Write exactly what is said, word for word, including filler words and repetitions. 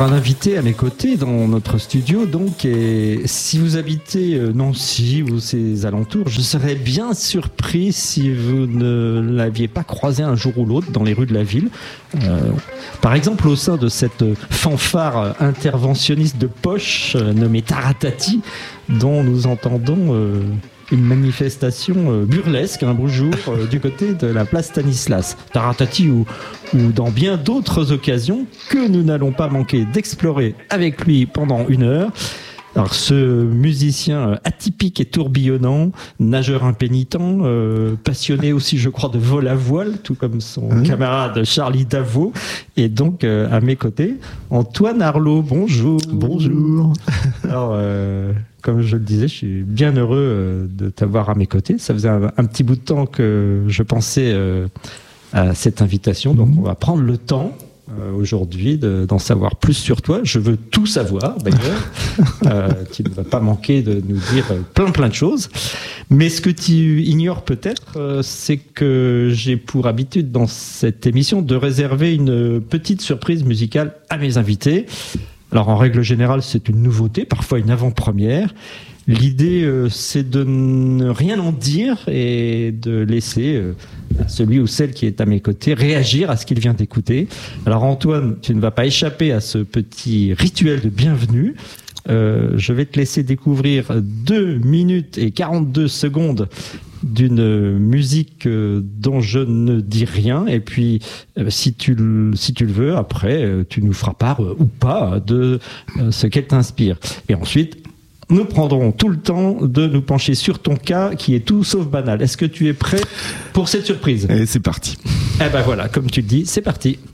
un invité à mes côtés dans notre studio, donc, et si vous habitez Nancy ou ses alentours, je serais bien surpris si vous ne l'aviez pas croisé un jour ou l'autre dans les rues de la ville. Euh, par exemple, au sein de cette fanfare interventionniste de poche euh, nommée Taratati, dont nous entendons euh, une manifestation euh, burlesque un beau jour euh, du côté de la place Stanislas. Taratati ou, ou dans bien d'autres occasions que nous n'allons pas manquer d'explorer avec lui pendant une heure. Alors, ce musicien atypique et tourbillonnant, nageur impénitent, euh, passionné aussi, je crois, de vol à voile, tout comme son mmh. camarade Charlie Davot, est donc euh, à mes côtés. Antoine Arlot, bonjour. Bonjour. Alors, euh, comme je le disais, je suis bien heureux euh, de t'avoir à mes côtés. Ça faisait un, un petit bout de temps que je pensais euh, à cette invitation, donc mmh. on va prendre le temps Euh, aujourd'hui de, d'en savoir plus sur toi. Je veux tout savoir d'ailleurs. euh, tu ne vas pas manquer de nous dire plein plein de choses, mais ce que tu ignores peut-être euh, c'est que j'ai pour habitude dans cette émission de réserver une petite surprise musicale à mes invités. Alors en règle générale c'est une nouveauté, parfois une avant-première. L'idée, euh, c'est de ne rien en dire et de laisser euh, celui ou celle qui est à mes côtés réagir à ce qu'il vient d'écouter. Alors Antoine, tu ne vas pas échapper à ce petit rituel de bienvenue. Euh, je vais te laisser découvrir deux minutes et quarante-deux secondes d'une musique euh, dont je ne dis rien. Et puis, euh, si tu le, si tu le veux, après, euh, tu nous feras part euh, ou pas de euh, ce qu'elle t'inspire. Et ensuite, nous prendrons tout le temps de nous pencher sur ton cas qui est tout sauf banal. Est-ce que tu es prêt pour cette surprise ? Et c'est parti. Eh ben voilà, comme tu le dis, c'est parti.